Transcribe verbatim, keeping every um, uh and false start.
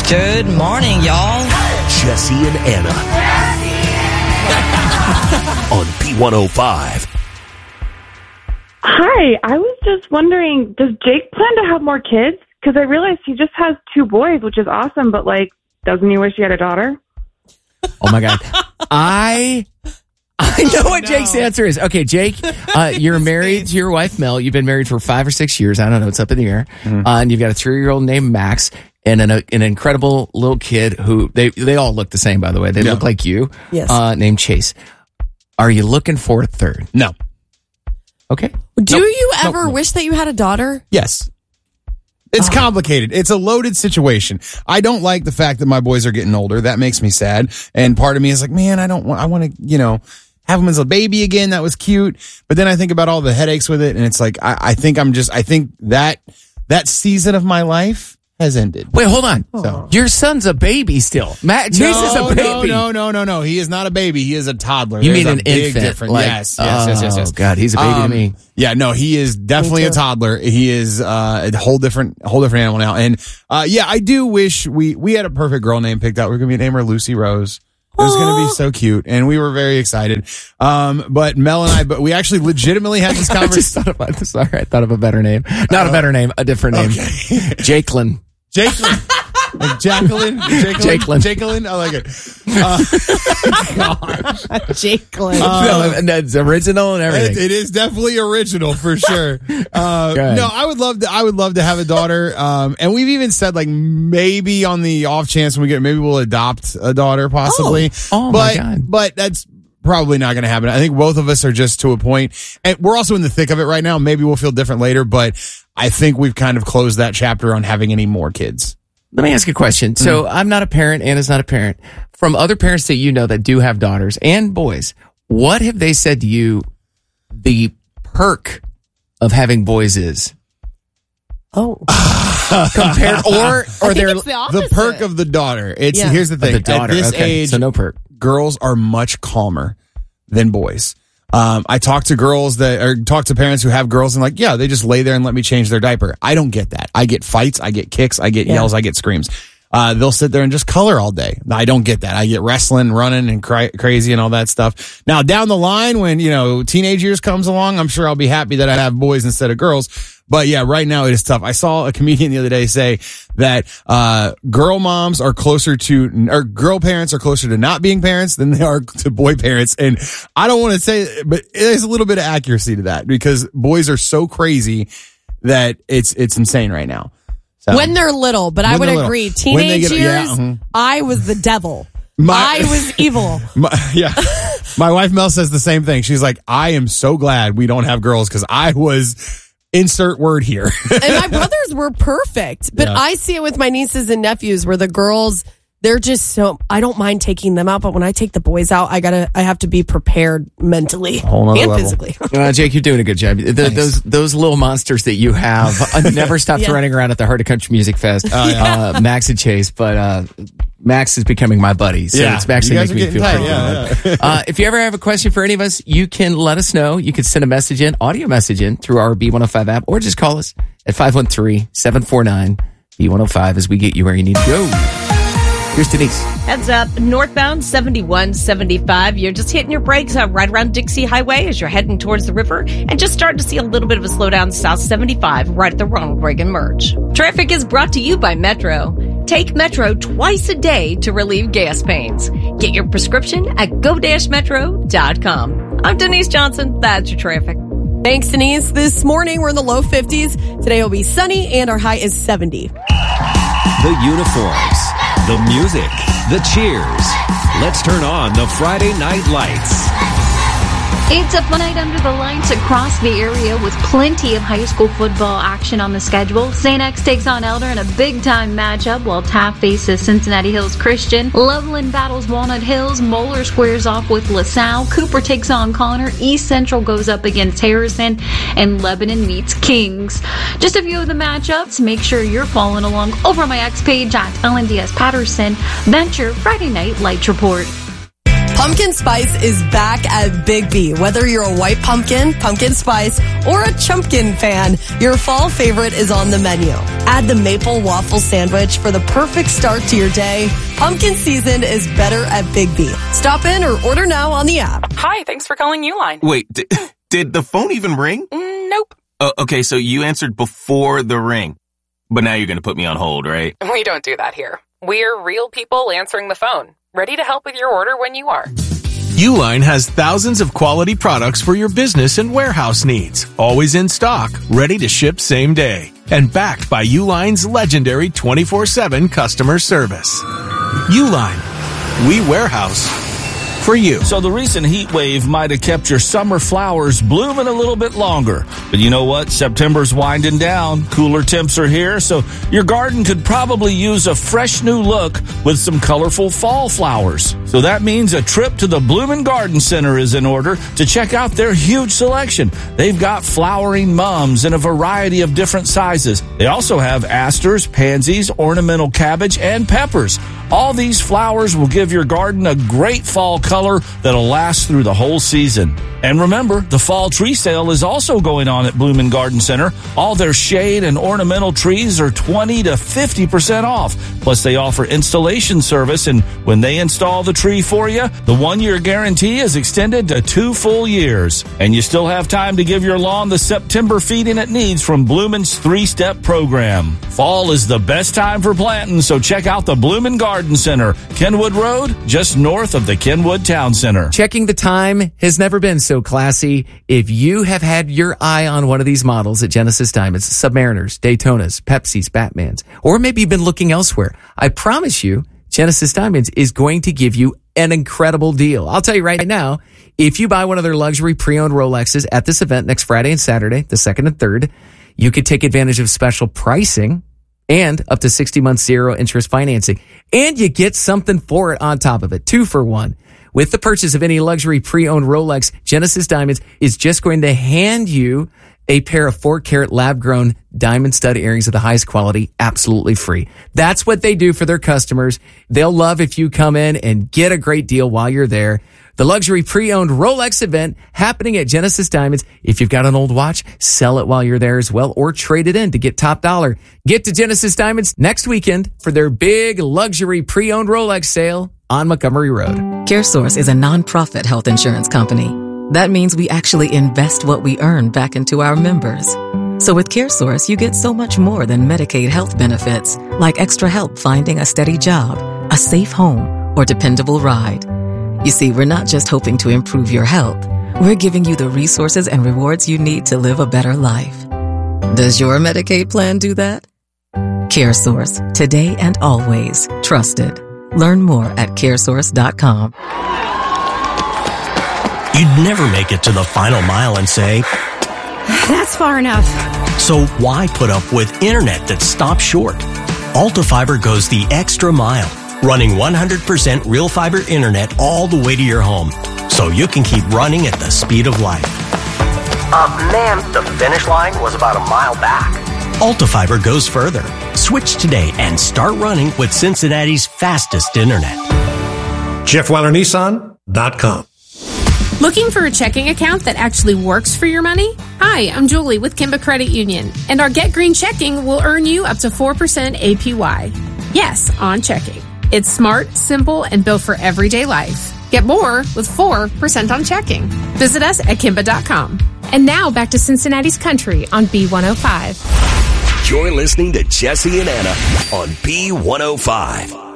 Good morning, y'all. Jesse and Anna. On B one oh five. Hi, I was just wondering, does Jake plan to have more kids? Because I realized he just has two boys, which is awesome, but, like, doesn't he wish he had a daughter? Oh, my God. I... I know Oh, what no. Jake's answer is. Okay, Jake, uh, you're married to your wife, Mel. You've been married for five or six years. I don't know. It's up in the air. Mm-hmm. Uh, and you've got a three-year-old named Max and an, an incredible little kid who, they they all look the same, by the way. They Yeah. look like you, Yes. uh, named Chase. Are you looking for a third? No. Okay. Do Nope. you Nope, ever nope. wish that you had a daughter? Yes. It's complicated. It's a loaded situation. I don't like the fact that my boys are getting older. That makes me sad. And part of me is like, man, I don't want, I want to, you know, have him as a baby again. That was cute. But then I think about all the headaches with it. And it's like, I, I think I'm just, I think that, that season of my life has ended. Wait, hold on. So- Your son's a baby still. Matt, Chase is a No, baby. no, no, no, no, no. He is not a baby. He is a toddler. You There's mean a an big infant? difference. Like, yes, yes, yes, yes, yes. Oh, God, he's a baby to Um, me. Yeah, no, he is definitely Me a too. toddler. He is uh, a whole different, whole different animal now. And uh, yeah, I do wish we we had a perfect girl name picked out. We are gonna be name her Lucy Rose. It was going to be so cute, and we were very excited. Um, but Mel and I, but we actually legitimately had this I just conversation. thought of, sorry, I thought of a better name. Not a better name, a different name. Jakelin. Jacqueline. Like Jacqueline? Jacqueline. Jacqueline? I like it. Uh, Jacqueline. no, and that's original and It, everything. it is definitely original for sure. Uh, Go ahead. no, I would love to. I would love to have a daughter. Um, and we've even said like maybe on the off chance when we get, maybe we'll adopt a daughter possibly. Oh, but, my God. But that's probably not going to happen. I think both of us are just to a point, and we're also in the thick of it right now. Maybe we'll feel different later, but I think we've kind of closed that chapter on having any more kids. Let me ask you a question. So I'm not a parent. Anna's not a parent. From other parents that you know that do have daughters and boys, what have they said to you the perk of having boys is? Oh. Compared, or, or I they're, think it's the opposite. The perk of the daughter. It's Yeah. here's the of thing. the daughter. At this Okay, age, so no perk. girls are much calmer than boys. Um, I talk to girls that or talk to parents who have girls and like, yeah, they just lay there and let me change their diaper. I don't get that. I get fights, I get kicks, I get Yeah. yells, I get screams. Uh, they'll sit there and just color all day. I don't get that. I get wrestling, running, and cry, crazy and all that stuff. Now, down the line, when, you know, teenage years comes along, I'm sure I'll be happy that I have boys instead of girls. But yeah, right now it is tough. I saw a comedian the other day say that, uh, girl moms are closer to, or girl parents are closer to not being parents than they are to boy parents. And I don't want to say, but there's a little bit of accuracy to that because boys are so crazy that it's, it's insane right now. So, When they're little, but I When would they're little. agree. When they Teenage get- yeah, years, mhm. I was the devil. My- I was evil. My, yeah. My wife Mel says the same thing. She's like, I am so glad we don't have girls because I was insert word here. And my brothers were perfect. But Yeah. I see it with my nieces and nephews where the girls, they're just so, I don't mind taking them out, but when I take the boys out, I gotta, I have to be prepared mentally Whole nother and level. physically. Uh, Jake, you're doing a good job. The, those those little monsters that you have uh, never stopped Yeah. running around at the Heart of Country Music Fest. uh, Max and Chase, but uh, Max is becoming my buddy, so Yeah. it's actually You guys making are me feel getting pretty tight, good. Uh, if you ever have a question for any of us, you can let us know. You can send a message in, audio message in through our B one oh five app, or just call us at five one three, seven four nine, B one oh five as we get you where you need to go. Here's Denise. Heads up, northbound seventy-one seventy-five. You're just hitting your brakes uh, right around Dixie Highway as you're heading towards the river and just starting to see a little bit of a slowdown south seventy-five right at the Ronald Reagan merge. Traffic is brought to you by Metro. Take Metro twice a day to relieve gas pains. Get your prescription at go metro dot com. I'm Denise Johnson. That's your traffic. Thanks, Denise. This morning, we're in the low fifties. Today will be sunny and our high is seventy. The uniforms, the music, the cheers. Let's turn on the Friday Night Lights. It's a fun night under the lights across the area with plenty of high school football action on the schedule. Saint X takes on Elder in a big-time matchup while Taft faces Cincinnati Hills Christian. Loveland battles Walnut Hills. Moeller squares off with LaSalle. Cooper takes on Connor. East Central goes up against Harrison. And Lebanon meets Kings. Just a few of the matchups. Make sure you're following along over on my X page at L N D S Patterson. That's your Friday Night Lights Report. Pumpkin spice is back at Big B. Whether you're a white pumpkin, pumpkin spice, or a chumpkin fan, your fall favorite is on the menu. Add the maple waffle sandwich for the perfect start to your day. Pumpkin season is better at Big B. Stop in or order now on the app. Hi, thanks for calling Uline. Wait, did, did the phone even ring? Mm, nope. Uh, okay, so you answered before the ring. But now you're going to put me on hold, right? We don't do that here. We're real people answering the phone. Ready to help with your order when you are. Uline has thousands of quality products for your business and warehouse needs. Always in stock, ready to ship same day. And backed by Uline's legendary twenty-four seven customer service. Uline. We warehouse for you. So the recent heat wave might have kept your summer flowers blooming a little bit longer. But you know what? September's winding down. Cooler temps are here, so your garden could probably use a fresh new look with some colorful fall flowers. So that means a trip to the Bloomin' Garden Center is in order to check out their huge selection. They've got flowering mums in a variety of different sizes. They also have asters, pansies, ornamental cabbage, and peppers. All these flowers will give your garden a great fall color that'll last through the whole season. And remember, the fall tree sale is also going on at Bloomin' Garden Center. All their shade and ornamental trees are twenty to fifty percent off. Plus, they offer installation service, and when they install the tree for you, the one-year guarantee is extended to two full years. And you still have time to give your lawn the September feeding it needs from Bloomin's three-step program. Fall is the best time for planting, so check out the Bloomin' Garden Center, Kenwood Road, just north of the Kenwood Town Center. Checking the time has never been so classy. If you have had your eye on one of these models at Genesis Diamonds, Submariners, Daytonas, Pepsis, Batmans, or maybe you've been looking elsewhere, I promise you, Genesis Diamonds is going to give you an incredible deal. I'll tell you right now, if you buy one of their luxury pre-owned Rolexes at this event next Friday and Saturday, the second and third, you could take advantage of special pricing and up to sixty months zero interest financing. And you get something for it on top of it. Two for one. With the purchase of any luxury pre-owned Rolex, Genesis Diamonds is just going to hand you a pair of four carat lab-grown diamond stud earrings of the highest quality, absolutely free. That's what they do for their customers. They'll love if you come in and get a great deal while you're there. The luxury pre-owned Rolex event happening at Genesis Diamonds. If you've got an old watch, sell it while you're there as well, or trade it in to get top dollar. Get to Genesis Diamonds next weekend for their big luxury pre-owned Rolex sale on Montgomery Road. CareSource is a nonprofit health insurance company. That means we actually invest what we earn back into our members. So with CareSource, you get so much more than Medicaid health benefits, like extra help finding a steady job, a safe home, or dependable ride. You see, we're not just hoping to improve your health. We're giving you the resources and rewards you need to live a better life. Does your Medicaid plan do that? CareSource, today and always trusted. Learn more at caresource dot com. You'd never make it to the final mile and say, that's far enough. So why put up with internet that stops short? AltaFiber goes the extra mile, running one hundred percent real fiber internet all the way to your home, so you can keep running at the speed of light. Uh, ma'am, the finish line was about a mile back. AltaFiber goes further. Switch today and start running with Cincinnati's fastest internet. Jeff Weiler Nissan dot com. Looking for a checking account that actually works for your money? Hi, I'm Julie with Kimba Credit Union, and our Get Green checking will earn you up to four percent A P Y. Yes, on checking. It's smart, simple, and built for everyday life. Get more with four percent on checking. Visit us at Kimba dot com. And now back to Cincinnati's Country on B one oh five. You're listening to Jesse and Anna on B one oh five.